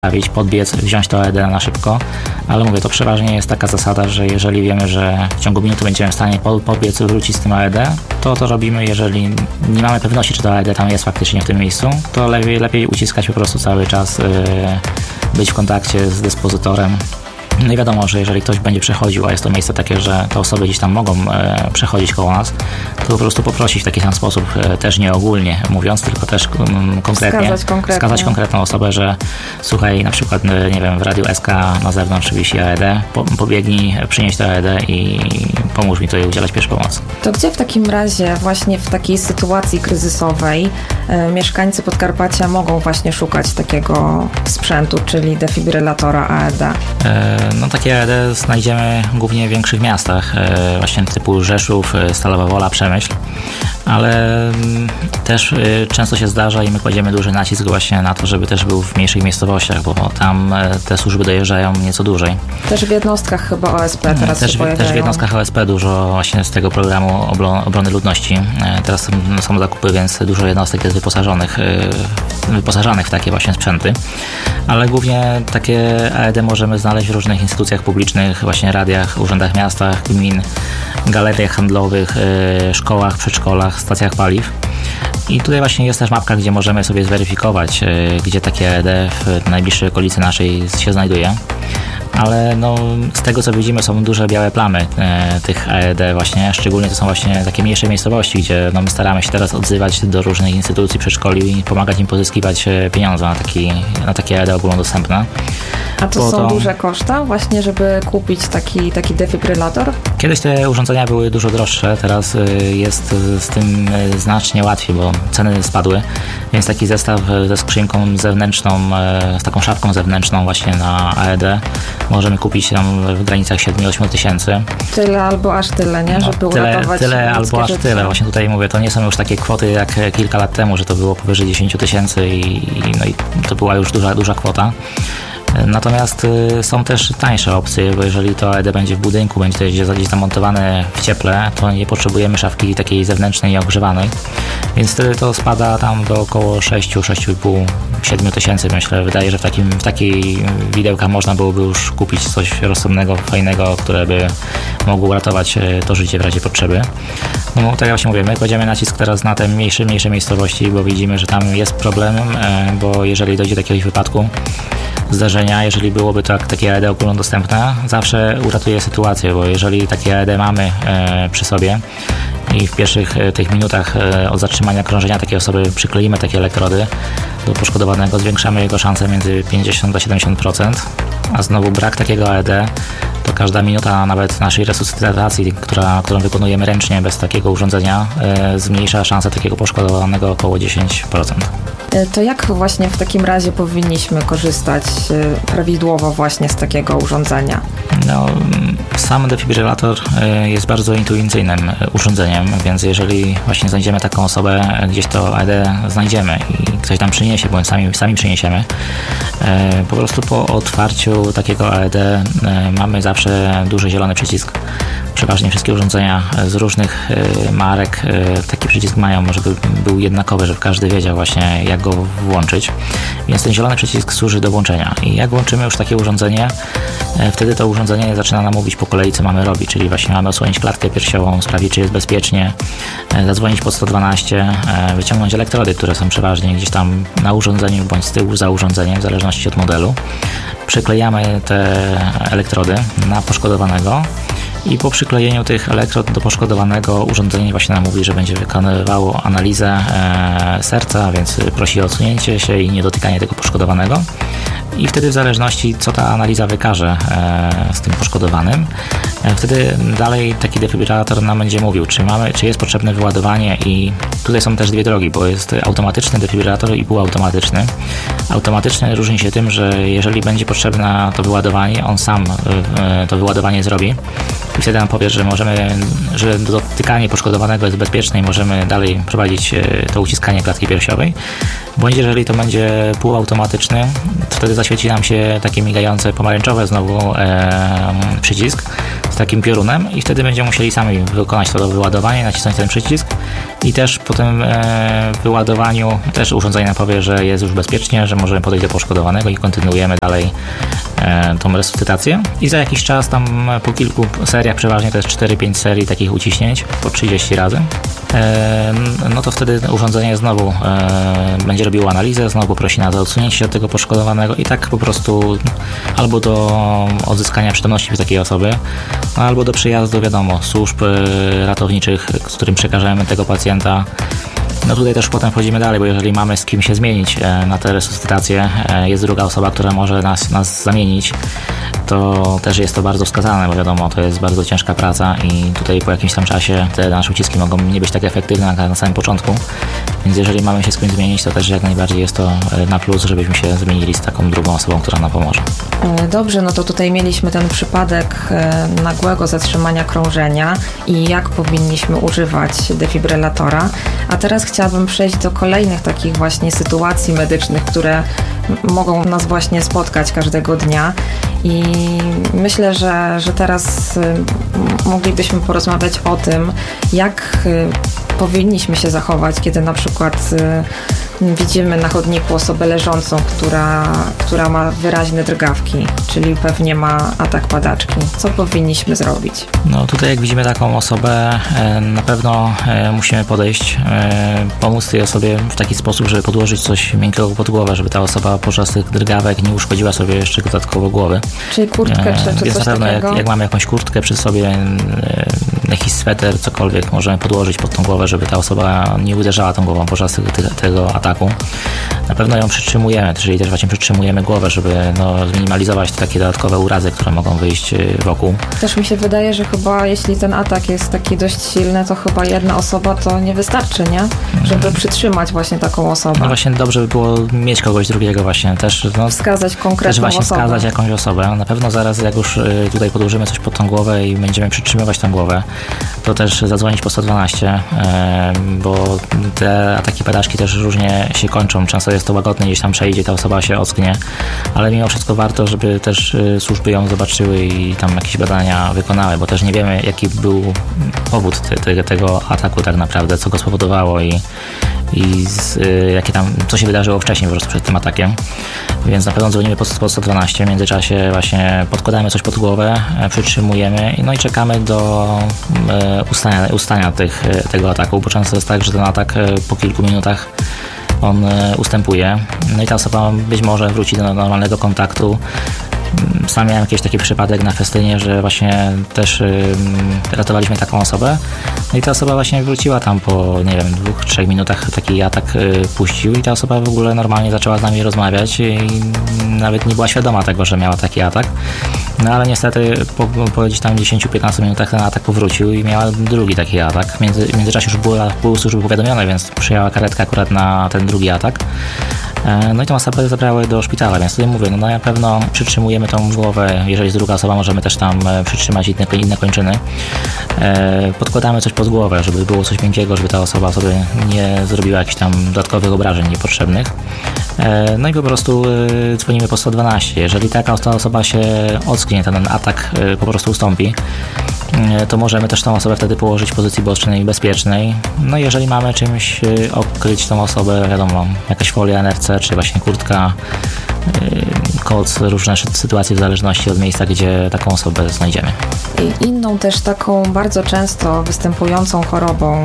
podbiec, wziąć to AED na szybko, ale mówię, to przeważnie jest taka zasada, że jeżeli wiemy, że w ciągu minuty będziemy w stanie podbiec, wrócić z tym AED, to robimy. Jeżeli nie mamy pewności, czy to AED tam jest faktycznie w tym miejscu, to lepiej uciskać po prostu cały czas, być w kontakcie z dyspozytorem. No i wiadomo, że jeżeli ktoś będzie przechodził, a jest to miejsce takie, że te osoby gdzieś tam mogą przechodzić koło nas, to po prostu poprosić w taki sam sposób, też nie ogólnie mówiąc, tylko też konkretnie wskazać konkretną osobę, że słuchaj, na przykład, nie wiem, w Radiu SK na zewnątrz wisi AED, pobiegnij, przynieś to AED i pomóż mi tutaj udzielać pierwszej pomocy. To gdzie w takim razie właśnie w takiej sytuacji kryzysowej mieszkańcy Podkarpacia mogą właśnie szukać takiego sprzętu, czyli defibrylatora AED? No takie AED znajdziemy głównie w większych miastach, właśnie typu Rzeszów, Stalowa Wola, Przemyśl, ale też często się zdarza i my kładziemy duży nacisk właśnie na to, żeby też był w mniejszych miejscowościach, bo tam te służby dojeżdżają nieco dłużej. Też w jednostkach chyba OSP teraz się pojawiają. Też w jednostkach OSP dużo właśnie z tego programu obrony ludności. Teraz są zakupy, więc dużo jednostek jest wyposażanych w takie właśnie sprzęty, ale głównie takie AED możemy znaleźć w różnych instytucjach publicznych, właśnie radiach, urzędach miasta, gmin, galeriach handlowych, szkołach, przedszkolach, stacjach paliw. I tutaj właśnie jest też mapka, gdzie możemy sobie zweryfikować, gdzie takie AED w najbliższej okolicy naszej się znajduje. Ale no, z tego co widzimy, są duże białe plamy tych AED właśnie, szczególnie to są właśnie takie mniejsze miejscowości, gdzie no, my staramy się teraz odzywać do różnych instytucji, przedszkoli i pomagać im pozyskiwać pieniądze na takie AED ogólnodostępne. A to są duże koszta właśnie, żeby kupić taki defibrylator? Kiedyś te urządzenia były dużo droższe, teraz jest z tym znacznie łatwiej, bo ceny spadły, więc taki zestaw ze skrzynką zewnętrzną, z taką szafką zewnętrzną właśnie na AED możemy kupić tam w granicach 7-8 tysięcy. Tyle albo aż tyle, nie? Żeby uratować tyle albo aż życie. Tyle. Właśnie tutaj mówię, to nie są już takie kwoty jak kilka lat temu, że to było powyżej 10 tysięcy i to była już duża kwota. Natomiast są też tańsze opcje, bo jeżeli to AED będzie w budynku, będzie gdzieś zamontowane w cieple, to nie potrzebujemy szafki takiej zewnętrznej i ogrzewanej, więc wtedy to spada tam do około 6, 6,5, 7 tysięcy, myślę. Wydaje, że w takiej widełka można byłoby już kupić coś rozsądnego, fajnego, które by mogło uratować to życie w razie potrzeby. No tak jak właśnie mówię, my kładziemy nacisk teraz na te mniejsze miejscowości, bo widzimy, że tam jest problem, bo jeżeli dojdzie do jakiegoś wypadku, zdarzenia, jeżeli byłoby to takie AED ogólnodostępne, zawsze uratuje sytuację, bo jeżeli takie AED mamy przy sobie i w pierwszych tych minutach od zatrzymania krążenia takiej osoby przykleimy takie elektrody do poszkodowanego, zwiększamy jego szanse między 50 a 70%, a znowu brak takiego AED, to każda minuta nawet naszej resuscytacji, którą wykonujemy ręcznie bez takiego urządzenia, zmniejsza szansę takiego poszkodowanego około 10%. To jak właśnie w takim razie powinniśmy korzystać prawidłowo właśnie z takiego urządzenia? No, sam defibrylator jest bardzo intuicyjnym urządzeniem, więc jeżeli właśnie znajdziemy taką osobę, gdzieś to AED znajdziemy i ktoś tam przyniesie, bądź sami przyniesiemy, po prostu po otwarciu takiego AED mamy zawsze duży zielony przycisk. Przeważnie wszystkie urządzenia z różnych marek taki przycisk mają, żeby był jednakowy, żeby każdy wiedział właśnie, jak go włączyć. Więc ten zielony przycisk służy do włączenia. I jak włączymy już takie urządzenie, wtedy to urządzenie zaczyna nam mówić po kolei, co mamy robić. Czyli właśnie mamy odsłonić klatkę piersiową, sprawdzić, czy jest bezpiecznie, zadzwonić pod 112, wyciągnąć elektrody, które są przeważnie gdzieś tam na urządzeniu bądź z tyłu za urządzeniem, w zależności od modelu. Przyklejamy te elektrody na poszkodowanego i po przyklejeniu tych elektrod do poszkodowanego urządzenie właśnie nam mówi, że będzie wykonywało analizę serca, więc prosi o odsunięcie się i niedotykanie tego poszkodowanego. I wtedy w zależności, co ta analiza wykaże z tym poszkodowanym, wtedy dalej taki defibrylator nam będzie mówił, czy jest potrzebne wyładowanie i tutaj są też dwie drogi, bo jest automatyczny defibrylator i półautomatyczny. Automatyczny różni się tym, że jeżeli będzie potrzebne to wyładowanie, on sam to wyładowanie zrobi i wtedy nam powie, że dotykanie poszkodowanego jest bezpieczne i możemy dalej prowadzić to uciskanie klatki piersiowej, bądź jeżeli to będzie półautomatyczny, to wtedy zaświeci nam się takie migające pomarańczowe znowu przycisk z takim piorunem i wtedy będziemy musieli sami wykonać to wyładowanie, nacisnąć ten przycisk i też po tym wyładowaniu też urządzenie nam powie, że jest już bezpiecznie, że możemy podejść do poszkodowanego i kontynuujemy dalej tą resuscytację. I za jakiś czas, tam po kilku seriach, przeważnie to jest 4-5 serii takich uciśnięć po 30 razy, no to wtedy urządzenie znowu będzie robiło analizę, znowu poprosi nas o odsunięcie się od tego poszkodowanego i tak po prostu albo do odzyskania przytomności takiej osoby, albo do przyjazdu, wiadomo, służb ratowniczych, z którym przekażemy tego pacjenta. No tutaj też potem wchodzimy dalej, bo jeżeli mamy z kim się zmienić na tę resuscytację, jest druga osoba, która może nas zamienić, to też jest to bardzo wskazane, bo wiadomo, to jest bardzo ciężka praca i tutaj po jakimś tam czasie te nasze uciski mogą nie być tak efektywne jak na samym początku, więc jeżeli mamy się z kimś zmienić, to też jak najbardziej jest to na plus, żebyśmy się zmienili z taką drugą osobą, która nam pomoże. Dobrze, no to tutaj mieliśmy ten przypadek nagłego zatrzymania krążenia i jak powinniśmy używać defibrylatora, a teraz chciałabym przejść do kolejnych takich właśnie sytuacji medycznych, które mogą nas właśnie spotkać każdego dnia i myślę, że teraz moglibyśmy porozmawiać o tym, jak powinniśmy się zachować, kiedy na przykład widzimy na chodniku osobę leżącą, która ma wyraźne drgawki, czyli pewnie ma atak padaczki. Co powinniśmy zrobić? No tutaj jak widzimy taką osobę, na pewno musimy podejść, pomóc tej osobie w taki sposób, żeby podłożyć coś miękkiego pod głowę, żeby ta osoba podczas tych drgawek nie uszkodziła sobie jeszcze dodatkowo głowy. Czyli kurtkę czy więc coś na pewno takiego? jak mamy jakąś kurtkę przy sobie, jakiś sweter, cokolwiek możemy podłożyć pod tą głowę, żeby ta osoba nie uderzała tą głową podczas tego ataku. Na pewno ją przytrzymujemy, czyli też właśnie przytrzymujemy głowę, żeby zminimalizować te takie dodatkowe urazy, które mogą wyjść wokół. Też mi się wydaje, że chyba jeśli ten atak jest taki dość silny, to chyba jedna osoba to nie wystarczy, nie? Żeby przytrzymać właśnie taką osobę. No właśnie dobrze by było mieć kogoś drugiego właśnie, też wskazać konkretną też właśnie osobę. wskazać jakąś osobę. Na pewno zaraz jak już tutaj podłożymy coś pod tą głowę i będziemy przytrzymywać tą głowę, to też zadzwonić po 112, bo te ataki padaczki też różnie się kończą. Często jest to łagodne, gdzieś tam przejdzie, ta osoba się ocknie, ale mimo wszystko warto, żeby też służby ją zobaczyły i tam jakieś badania wykonały, bo też nie wiemy, jaki był powód tego ataku tak naprawdę, co go spowodowało i co się wydarzyło wcześniej po prostu przed tym atakiem. Więc na pewno dzwonimy po 112, w międzyczasie właśnie podkładamy coś pod głowę, przytrzymujemy i czekamy do ustania tego ataku, bo często jest tak, że ten atak po kilku minutach on ustępuje. No i ta osoba być może wróci do normalnego kontaktu. Sam miałem jakiś taki przypadek na festynie, że właśnie też ratowaliśmy taką osobę. No i ta osoba właśnie wróciła tam po, 2-3 minutach taki atak puścił i ta osoba w ogóle normalnie zaczęła z nami rozmawiać i nawet nie była świadoma tego, że miała taki atak. No ale niestety po gdzieś tam 10-15 minutach ten atak powrócił i miała drugi taki atak. W międzyczasie już były służby powiadomione, więc przyjęła karetka akurat na ten drugi atak. No i tą osobę zabrały do szpitala, więc tutaj mówię, na pewno przytrzymujemy tą głowę, jeżeli jest druga osoba, możemy też tam przytrzymać inne kończyny. Podkładamy coś pod głowę, żeby było coś miękkiego, żeby ta osoba sobie nie zrobiła jakichś tam dodatkowych obrażeń niepotrzebnych. No i po prostu dzwonimy po 112. Jeżeli taka osoba się ocknie, ten atak po prostu ustąpi, to możemy też tą osobę wtedy położyć w pozycji bocznej i bezpiecznej. No i jeżeli mamy czymś okryć tą osobę, wiadomo, jakaś folia NFC, czy właśnie kurtka, koc, różne sytuacje w zależności od miejsca, gdzie taką osobę znajdziemy. I inną też taką bardzo często występującą chorobą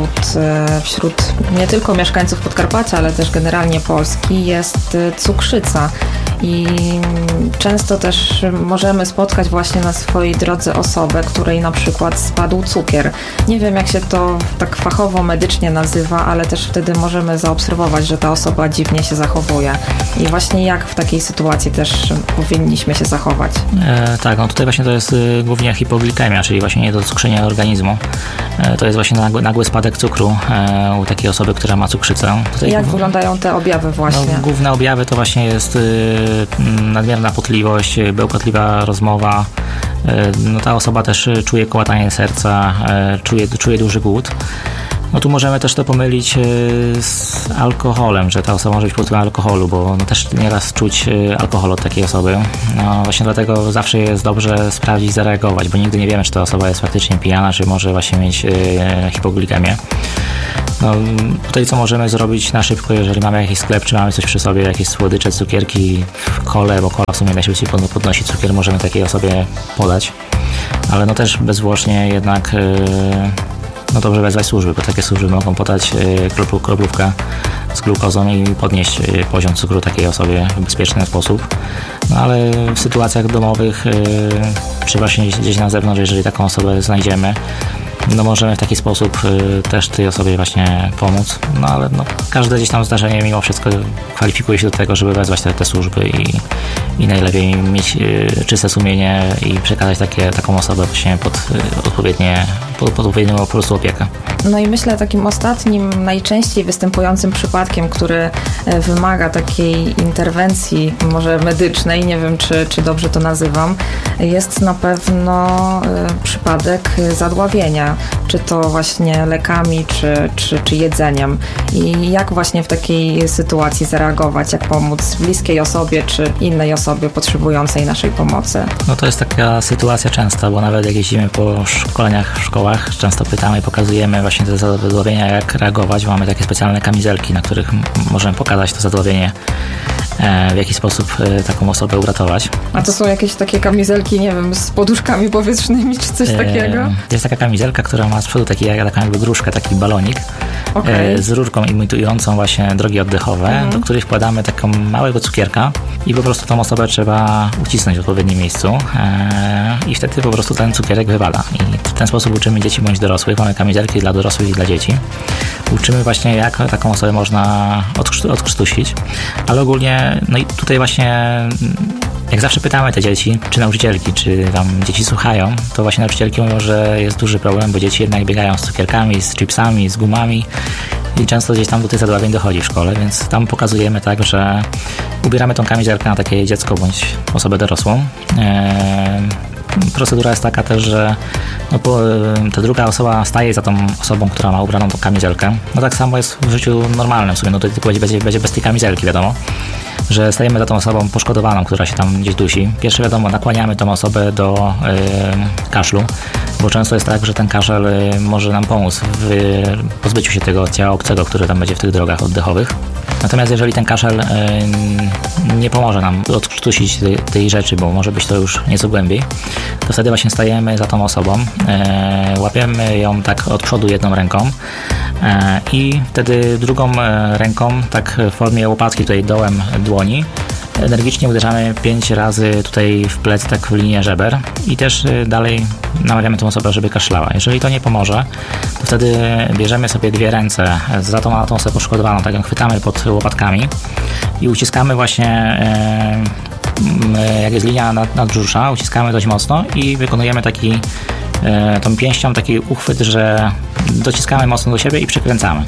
wśród nie tylko mieszkańców Podkarpacia, ale też generalnie Polski jest cukrzyca. I często też możemy spotkać właśnie na swojej drodze osobę, której na przykład spadł cukier. Nie wiem, jak się to tak fachowo medycznie nazywa, ale też wtedy możemy zaobserwować, że ta osoba dziwnie się zachowuje. I właśnie jak w takiej sytuacji też powinniśmy się zachować? Tak, tutaj właśnie to jest głównie hipoglikemia, czyli właśnie niedocukrzenie organizmu. To jest właśnie nagły spadek cukru u takiej osoby, która ma cukrzycę. Jak wyglądają te objawy właśnie? Główne objawy to właśnie jest nadmierna potliwość, bełkotliwa rozmowa. Ta osoba też czuje kołatanie serca, czuje duży głód. No tu możemy też to pomylić z alkoholem, że ta osoba może być pod wpływem alkoholu, bo no też nieraz czuć alkohol od takiej osoby. No właśnie dlatego zawsze jest dobrze sprawdzić, zareagować, bo nigdy nie wiemy, czy ta osoba jest faktycznie pijana, czy może właśnie mieć hipoglikemię. No, tutaj co możemy zrobić na szybko, jeżeli mamy jakiś sklep, czy mamy coś przy sobie, jakieś słodycze, cukierki, kole, bo kola w sumie najszybciej podnosi cukier, możemy takiej osobie podać, ale no też bezzwłocznie jednak no dobrze wezwać służby, bo takie służby mogą podać kroplówkę z glukozą i podnieść poziom cukru takiej osobie w bezpieczny sposób. No ale w sytuacjach domowych, czy właśnie gdzieś na zewnątrz, jeżeli taką osobę znajdziemy, no możemy w taki sposób też tej osobie właśnie pomóc, no ale no, każde gdzieś tam zdarzenie mimo wszystko kwalifikuje się do tego, żeby wezwać te służby i najlepiej mieć czyste sumienie i przekazać taką osobę właśnie pod odpowiednią po prostu opiekę. No i myślę takim ostatnim, najczęściej występującym przypadkiem, który wymaga takiej interwencji może medycznej, nie wiem czy dobrze to nazywam, jest na pewno przypadek zadławienia, czy to właśnie lekami, czy jedzeniem. I jak właśnie w takiej sytuacji zareagować, jak pomóc bliskiej osobie, czy innej osobie potrzebującej naszej pomocy? No to jest taka sytuacja częsta, bo nawet jak jeździmy po szkoleniach w szkołach, często pytamy, pokazujemy właśnie te zadławienia, jak reagować. Mamy takie specjalne kamizelki, na których możemy pokazać to zadławienie, w jaki sposób taką osobę uratować. A to są jakieś takie kamizelki, nie wiem, z poduszkami powietrznymi, czy coś takiego? Jest taka kamizelka, która ma z przodu taką jakby gruszkę, taki balonik, z rurką imitującą właśnie drogi oddechowe, do których wkładamy taką małego cukierka i po prostu tą osobę trzeba ucisnąć w odpowiednim miejscu i wtedy po prostu ten cukierek wywala. I w ten sposób uczymy dzieci bądź dorosłych. Mamy kamizelki dla dorosłych i dla dzieci. Uczymy właśnie, jak taką osobę można odkrztusić, ale ogólnie, no i tutaj właśnie jak zawsze pytamy te dzieci, czy nauczycielki, czy tam dzieci słuchają, to właśnie nauczycielki mówią, że jest duży problem, bo dzieci jednak biegają z cukierkami, z chipsami, z gumami i często gdzieś tam do tych zadławień dochodzi w szkole, więc tam pokazujemy tak, że ubieramy tą kamizelkę na takie dziecko bądź osobę dorosłą. Procedura jest taka też, że ta druga osoba staje za tą osobą, która ma ubraną tą kamizelkę. No tak samo jest w życiu normalnym w sumie, no to tylko będzie bez tej kamizelki, wiadomo, że stajemy za tą osobą poszkodowaną, która się tam gdzieś dusi. Pierwsze wiadomo, nakłaniamy tą osobę do kaszlu, bo często jest tak, że ten kaszel może nam pomóc w pozbyciu się tego ciała obcego, który tam będzie w tych drogach oddechowych. Natomiast jeżeli ten kaszel nie pomoże nam odkrztusić tej rzeczy, bo może być to już nieco głębiej, to wtedy właśnie stajemy za tą osobą, łapiemy ją tak od przodu jedną ręką i wtedy drugą ręką, tak w formie łopatki tutaj dołem dłoni, energicznie uderzamy 5 razy tutaj w plec, tak w linię żeber i też dalej namawiamy tą osobę, żeby kaszlała. Jeżeli to nie pomoże, to wtedy bierzemy sobie 2 ręce za tą osobę poszkodowaną, tak ją chwytamy pod łopatkami i uciskamy właśnie, jak jest linia nadbrzusza, uciskamy dość mocno i wykonujemy tą pięścią taki uchwyt, że dociskamy mocno do siebie i przykręcamy.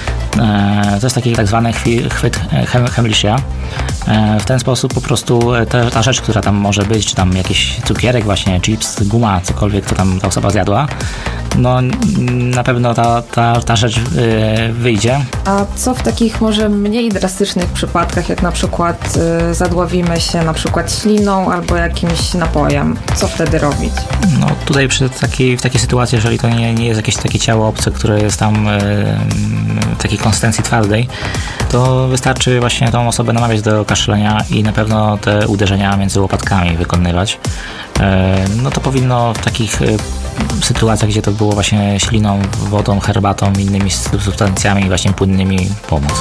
To jest taki tak zwany chwyt Heimlicha. W ten sposób po prostu ta rzecz, która tam może być, czy tam jakiś cukierek właśnie, chips, guma, cokolwiek, co tam ta osoba zjadła, no na pewno ta rzecz wyjdzie. A co w takich może mniej drastycznych przypadkach, jak na przykład zadławimy się na przykład śliną albo jakimś napojem? Co wtedy robić? No tutaj w takiej sytuacji, jeżeli to nie jest jakieś takie ciało obce, które jest tam takiej konsystencji twardej, to wystarczy właśnie tą osobę namawiać do kaszlenia i na pewno te uderzenia między łopatkami wykonywać. No to powinno w takich sytuacjach, gdzie to było właśnie śliną, wodą, herbatą, innymi substancjami właśnie płynnymi pomóc.